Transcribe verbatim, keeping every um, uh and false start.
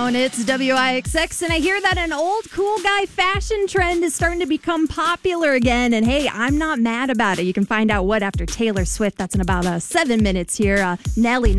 afternoon. It's W I X X, and I hear that an old cool guy fashion trend is starting to become popular again. And hey, I'm not mad about it. You can find out what after Taylor Swift. That's in about uh, seven minutes here. Uh, Nelly.